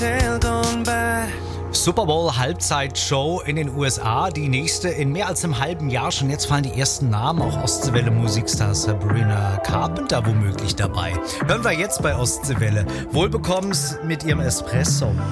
tale gone by. Super Bowl Halbzeitshow in den USA, die nächste in mehr als einem halben Jahr schon. Jetzt fallen die ersten Namen, auch Ostseewelle Musikstar Sabrina Carpenter womöglich dabei. Hören wir jetzt bei Ostseewelle. Wohlbekommens mit ihrem Espresso.